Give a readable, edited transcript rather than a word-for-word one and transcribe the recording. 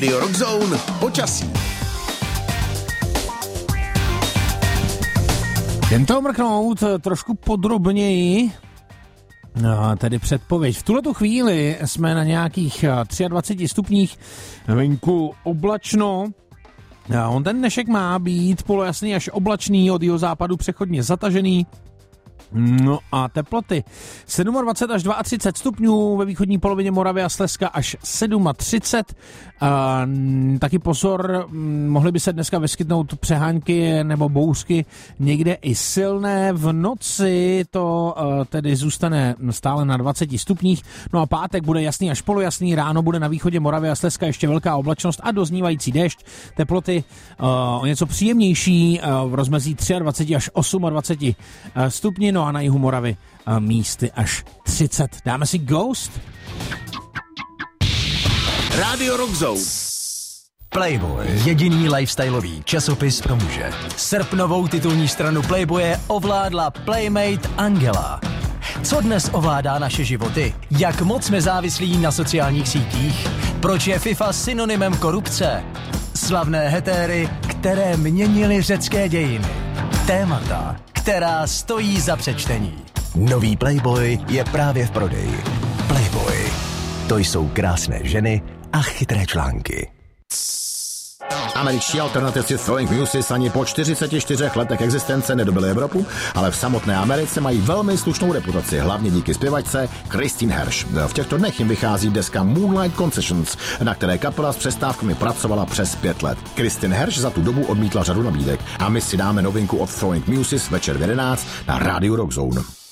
Radio Rock Zone počasí. Jen to mrknout trošku podrobněji, tedy předpověď. V tuhletu chvíli jsme na nějakých 23 stupních, venku oblačno. On ten dnešek má být polojasný až oblačný, od jihozápadu přechodně zatažený. No a teploty 27 až 32 stupňů, ve východní polovině Moravy a Slezska až 37. Taky pozor, mohly by se dneska vyskytnout přehánky nebo bouřky, někde i silné. V noci to tedy zůstane stále na 20 stupních. No a pátek bude jasný až polojasný, ráno bude na východě Moravy a Slezska ještě velká oblačnost a doznívající déšť. Teploty o něco příjemnější, v rozmezí 23 až 28 stupňů. No a na jihu Moravy místy až 30. Dáme si Ghost? Radio Rock Zone. Playboy, jediný lifestyleový časopis pro muže. Srpnovou titulní stranu Playboye ovládla Playmate Angela. Co dnes ovládá naše životy? Jak moc jsme závislí na sociálních sítích? Proč je FIFA synonymem korupce? Slavné hetéry, které měnily řecké dějiny. Témata, která stojí za přečtení. Nový Playboy je právě v prodeji. Playboy. To jsou krásné ženy a chytré články. Američtí alternativci Throwing Muses ani po 44 letech existence nedobili Evropu, ale v samotné Americe mají velmi slušnou reputaci, hlavně díky zpěvačce Christine Hersh. V těchto dnech jim vychází deska Moonlight Concessions, na které kapela s přestávkami pracovala přes 5 let. Christine Hersh za tu dobu odmítla řadu nabídek a my si dáme novinku od Throwing Muses večer v 11 na Radio Rock Zone.